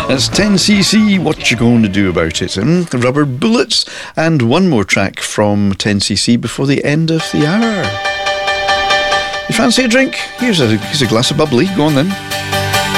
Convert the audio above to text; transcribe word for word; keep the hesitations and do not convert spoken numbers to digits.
That's ten C C, what you going to do about it? And Rubber Bullets, and one more track from ten C C before the end of the hour. You fancy a drink? Here's a, here's a glass of bubbly, go on then.